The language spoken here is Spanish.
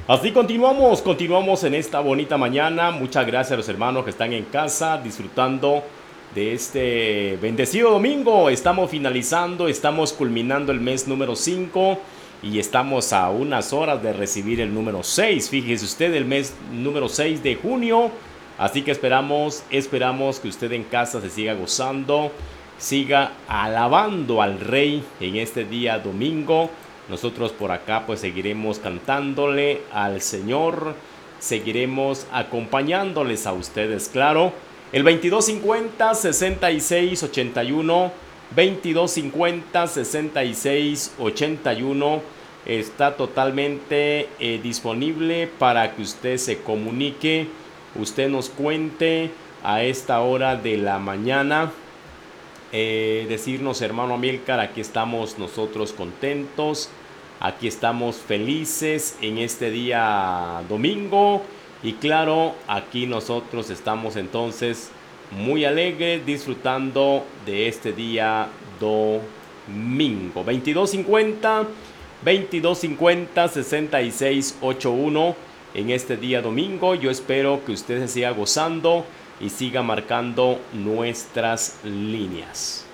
Así continuamos en esta bonita mañana. Muchas gracias a los hermanos que están en casa disfrutando de este bendecido domingo. Estamos finalizando, estamos culminando el mes número 5 y estamos a unas horas de recibir el número 6. Fíjese usted, el mes número 6 de junio. Así que esperamos que usted en casa se siga gozando, siga alabando al Rey en este día domingo. Nosotros por acá pues seguiremos cantándole al Señor, seguiremos acompañándoles a ustedes, claro. El 2250 6681, 2250 6681 está totalmente disponible para que usted se comunique, usted nos cuente a esta hora de la mañana. Decirnos, hermano Amílcar, aquí estamos nosotros contentos, aquí estamos felices en este día domingo y claro, aquí nosotros estamos entonces muy alegres disfrutando de este día domingo. 2250 6681 en este día domingo. Yo espero que usted se siga gozando y siga marcando nuestras líneas.